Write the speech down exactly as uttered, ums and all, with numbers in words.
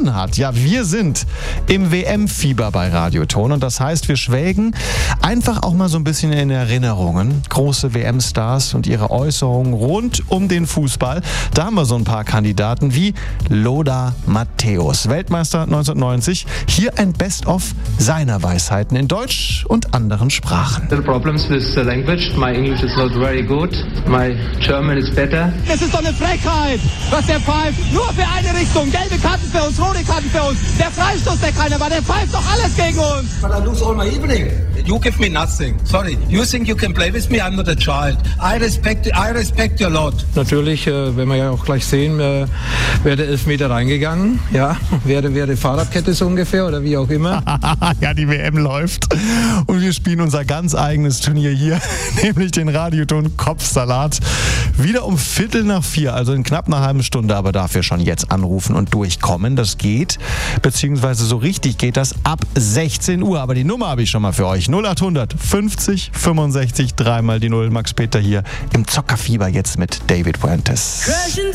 begonnen hat. Ja, wir sind im W M-Fieber bei Radioton und das heißt, wir schwelgen einfach auch mal so ein bisschen in Erinnerungen. Große W M-Stars und ihre Äußerungen rund um den Fußball. Da haben wir so ein paar Kandidaten wie Lothar Matthäus, Weltmeister neunzehnhundertneunzig. Hier ein Best-of seiner Weisheiten in Deutsch und anderen Sprachen. Little problems with the language. My English is not very good. My German is better. Es ist doch eine Frechheit, was der pfeift. Nur für eine Richtung. Gelbe Karten für uns, rote Karten für uns. Der Freistoß, der keiner war, der pfeift doch alles gegen uns. But I lose all my evening. You give me nothing. Sorry. You think you can play with me? I'm not a child. I respect, I respect you a lot. Natürlich, äh, wenn wir ja auch gleich sehen, äh, wäre der Elfmeter reingegangen. Ja, wäre, wäre Fahrradkette so ungefähr oder wie auch immer. Ja, die W M läuft und wir spielen unser ganz eigenes Turnier hier, nämlich den Radioton Kopfsalat. Wieder um Viertel nach vier, also in knapp einer halben Stunde, aber dafür schon jetzt anrufen und durchkommen. Das geht, beziehungsweise so richtig geht das ab sechzehn Uhr. Aber die Nummer habe ich schon mal für euch. null achthundert fünfzig fünfundsechzig, dreimal die Null. Max Peter hier im Zockerfieber jetzt mit David Fuentes.